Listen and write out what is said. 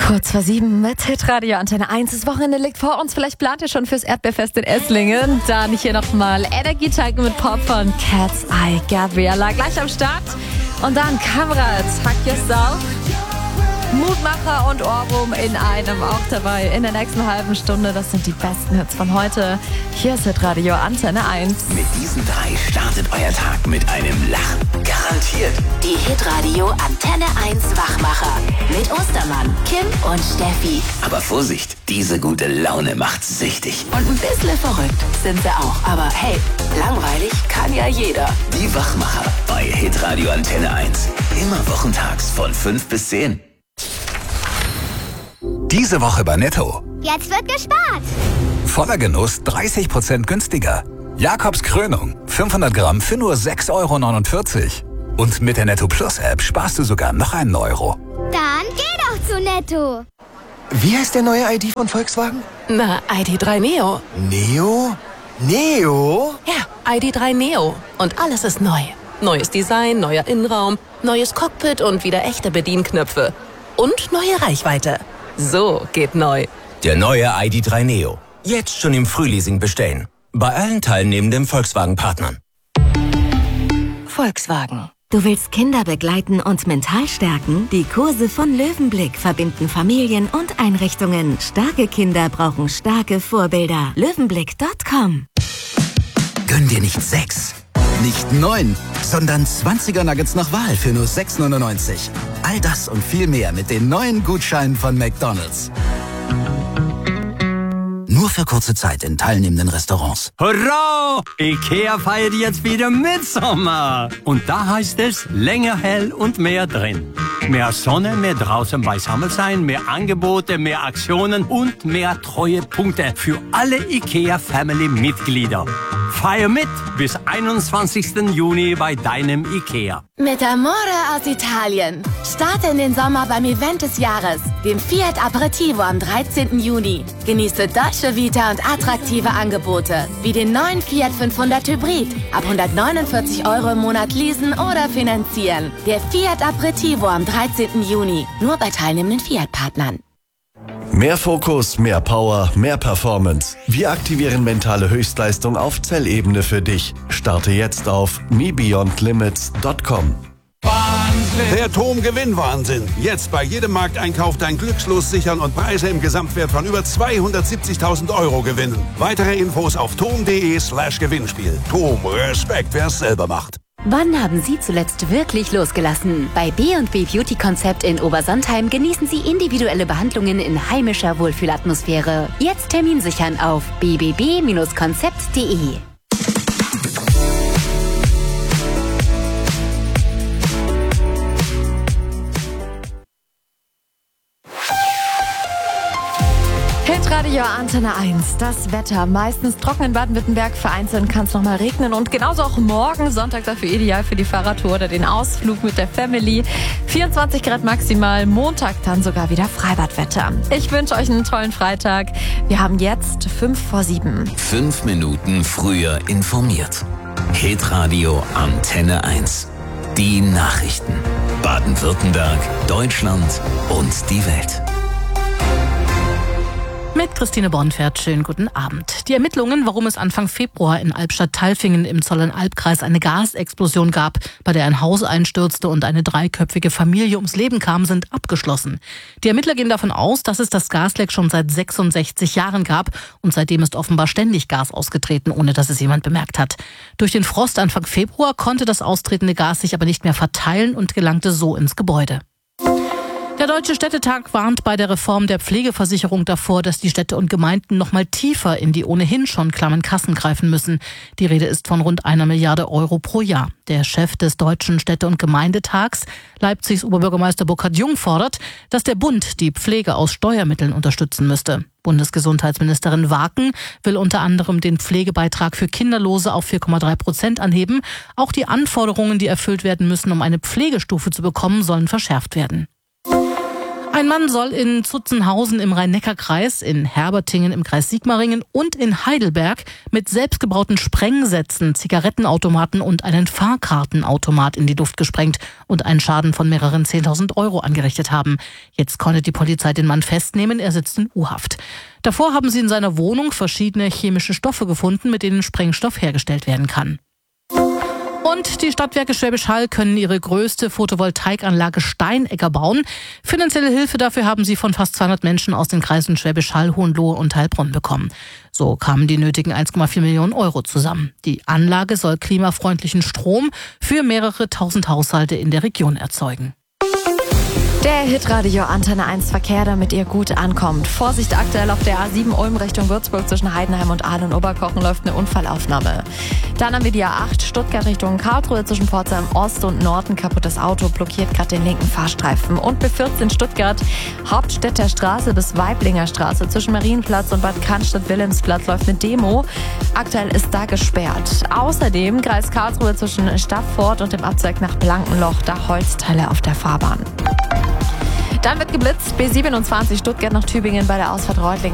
Kurz vor 7 mit Hitradio Antenne 1. Das Wochenende liegt vor uns. Vielleicht plant ihr schon fürs Erdbeerfest in Esslingen. Dann hier nochmal Energietanken mit Pop von Cat's Eye Gabriella. Gleich am Start. Und dann Kamerad, Hack Yourself. Mutmacher und Ohrwurm in einem auch dabei in der nächsten halben Stunde. Das sind die besten Hits von heute. Hier ist Hitradio Antenne 1. Mit diesen 3 startet euer Tag mit einem Lachen. Garantiert. Die Hitradio Antenne 1 Wachmacher. Mit Ostermann, Kim und Steffi. Aber Vorsicht, diese gute Laune macht's süchtig. Und ein bisschen verrückt sind sie auch. Aber hey, langweilig kann ja jeder. Die Wachmacher bei Hitradio Antenne 1. Immer wochentags von 5 bis 10. Diese Woche bei Netto. Jetzt wird gespart. Voller Genuss 30% günstiger. Jakobs Krönung 500 Gramm für nur 6,49 €. Und mit der Netto Plus App sparst du sogar noch einen Euro. Dann geh doch zu Netto. Wie heißt der neue ID von Volkswagen? Na, ID.3 Neo. Neo? Neo? Ja, ID.3 Neo. Und alles ist neu. Neues Design, neuer Innenraum, neues Cockpit und wieder echte Bedienknöpfe. Und neue Reichweite. So geht neu. Der neue ID.3 Neo. Jetzt schon im Frühleasing bestellen. Bei allen teilnehmenden Volkswagen-Partnern. Volkswagen. Du willst Kinder begleiten und mental stärken? Die Kurse von Löwenblick verbinden Familien und Einrichtungen. Starke Kinder brauchen starke Vorbilder. Löwenblick.com. Gönn dir nicht 6, nicht 9, sondern 20er Nuggets nach Wahl für nur 6,99 €. All das und viel mehr mit den neuen Gutscheinen von McDonald's. Nur für kurze Zeit in teilnehmenden Restaurants. Hurra! IKEA feiert jetzt wieder Mitsommer. Und da heißt es länger hell und mehr drin. Mehr Sonne, mehr draußen beisammen sein, mehr Angebote, mehr Aktionen und mehr Treuepunkte für alle IKEA-Family-Mitglieder. Feier mit bis 21. Juni bei deinem IKEA. Mit Amore aus Italien. Starte in den Sommer beim Event des Jahres, dem Fiat Aperitivo am 13. Juni. Genieße Dolce Vita und attraktive Angebote, wie den neuen Fiat 500 Hybrid. Ab 149 € im Monat leasen oder finanzieren. Der Fiat Aperitivo am 13. Juni. Nur bei teilnehmenden Fiat-Partnern. Mehr Fokus, mehr Power, mehr Performance. Wir aktivieren mentale Höchstleistung auf Zellebene für dich. Starte jetzt auf mebeyondlimits.com. Der TOM-Gewinnwahnsinn. Jetzt bei jedem Markteinkauf dein Glückslos sichern und Preise im Gesamtwert von über 270.000 € gewinnen. Weitere Infos auf tom.de/Gewinnspiel. TOM, Respekt, wer es selber macht. Wann haben Sie zuletzt wirklich losgelassen? Bei B&B Beauty Konzept in Obersontheim genießen Sie individuelle Behandlungen in heimischer Wohlfühlatmosphäre. Jetzt Termin sichern auf bbb-konzept.de. Hitradio Antenne 1. Das Wetter. Meistens trocken in Baden-Württemberg. Vereinzelt kann es nochmal regnen. Und genauso auch morgen Sonntag dafür ideal für die Fahrradtour oder den Ausflug mit der Family. 24 Grad maximal. Montag dann sogar wieder Freibadwetter. Ich wünsche euch einen tollen Freitag. Wir haben jetzt 5 vor 7. 5 Minuten früher informiert. Hitradio Antenne 1. Die Nachrichten. Baden-Württemberg, Deutschland und die Welt. Mit Christine Bornfeld, schönen guten Abend. Die Ermittlungen, warum es Anfang Februar in Albstadt-Tailfingen im Zollernalbkreis eine Gasexplosion gab, bei der ein Haus einstürzte und eine 3-köpfige Familie ums Leben kam, sind abgeschlossen. Die Ermittler gehen davon aus, dass es das Gasleck schon seit 66 Jahren gab und seitdem ist offenbar ständig Gas ausgetreten, ohne dass es jemand bemerkt hat. Durch den Frost Anfang Februar konnte das austretende Gas sich aber nicht mehr verteilen und gelangte so ins Gebäude. Der Deutsche Städtetag warnt bei der Reform der Pflegeversicherung davor, dass die Städte und Gemeinden noch mal tiefer in die ohnehin schon klammen Kassen greifen müssen. Die Rede ist von rund 1 Milliarde € pro Jahr. Der Chef des Deutschen Städte- und Gemeindetags, Leipzigs Oberbürgermeister Burkhard Jung, fordert, dass der Bund die Pflege aus Steuermitteln unterstützen müsste. Bundesgesundheitsministerin Waken will unter anderem den Pflegebeitrag für Kinderlose auf 4,3% anheben. Auch die Anforderungen, die erfüllt werden müssen, um eine Pflegestufe zu bekommen, sollen verschärft werden. Ein Mann soll in Zutzenhausen im Rhein-Neckar-Kreis, in Herbertingen im Kreis Sigmaringen und in Heidelberg mit selbstgebauten Sprengsätzen, Zigarettenautomaten und einen Fahrkartenautomat in die Luft gesprengt und einen Schaden von mehreren 10.000 Euro angerichtet haben. Jetzt konnte die Polizei den Mann festnehmen, er sitzt in U-Haft. Davor haben sie in seiner Wohnung verschiedene chemische Stoffe gefunden, mit denen Sprengstoff hergestellt werden kann. Und die Stadtwerke Schwäbisch Hall können ihre größte Photovoltaikanlage Steinegger bauen. Finanzielle Hilfe dafür haben sie von fast 200 Menschen aus den Kreisen Schwäbisch Hall, Hohenlohe und Heilbronn bekommen. So kamen die nötigen 1,4 Millionen Euro zusammen. Die Anlage soll klimafreundlichen Strom für mehrere tausend Haushalte in der Region erzeugen. Der Hitradio Antenne 1 Verkehr, damit ihr gut ankommt. Vorsicht aktuell auf der A7 Ulm Richtung Würzburg zwischen Heidenheim und Ahl und Oberkochen läuft eine Unfallaufnahme. Dann haben wir die A8 Stuttgart Richtung Karlsruhe zwischen Pforzheim Ost und Norden. Kaputtes Auto blockiert gerade den linken Fahrstreifen. Und B14 Stuttgart Hauptstädter Straße bis Weiblinger Straße zwischen Marienplatz und Bad Cannstatt-Wilhelmsplatz läuft eine Demo. Aktuell ist da gesperrt. Außerdem Kreis Karlsruhe zwischen Staffort und dem Abzweig nach Blankenloch, da Holzteile auf der Fahrbahn. Dann wird geblitzt, B27 Stuttgart nach Tübingen bei der Ausfahrt Reutlingen.